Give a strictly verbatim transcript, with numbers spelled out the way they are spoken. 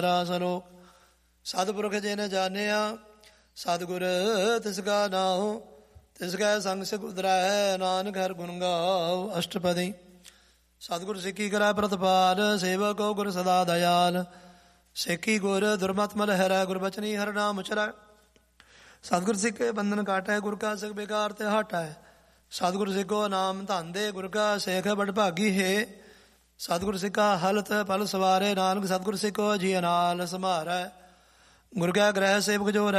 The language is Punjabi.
ਸਲੋਕ। ਸਤਿਪੁਰਖ ਜਿਨ ਜਾਣਿਆ ਸਤਿਗੁਰ ਤਿਸ ਕਾ ਨਾਉ, ਤਿਸ ਕੈ ਸੰਗ ਸਿਖ ਉਤਰੈ ਨਾਨਕ ਹਰਿ ਗੁਣ ਗਾਉ। ਅਸ਼ਟਪਦੀ। ਸਤਿਗੁਰ ਸਿੱਖੀ ਕਰੈ ਪ੍ਰਤਪਾਲ, ਸੇਵਕੋ ਗੁਰ ਸਦਾ ਦਇਆਲ। ਸਿੱਖੀ ਗੁਰ ਦੁਰਮਤਿ ਮਲ ਹਰੈ, ਗੁਰਬਚਨੀ ਹਰਿ ਨਾਮ ਉਚਰੈ। ਸਤਿਗੁਰ ਸਿੱਖੇ ਬੰਧਨ ਕਾਟੈ, ਗੁਰ ਕਾ ਸਿਖ ਬੇਕਾਰ ਤੇ ਹਟੈ। ਸਤਿਗੁਰ ਸਿੱਖੋ ਨਾਮ ਧਨ ਦੇ, ਗੁਰ ਕਾ ਸਿੱਖ ਬੜ ਭਾਗੀ ਹੈ। ਸਤਿਗੁਰ ਸਿੱਖਾ ਹਲਤ ਪਲ ਸਵਾਰੇ, ਨਾਨਕ ਸਤਿਗੁਰ ਸਿੱਖੋ ਜੀ ਨਾਲ ਸਮਾਰੈ। ਗੁਰ ਕੈ ਗ੍ਰਹਿ ਸੇਵਕ ਜੋ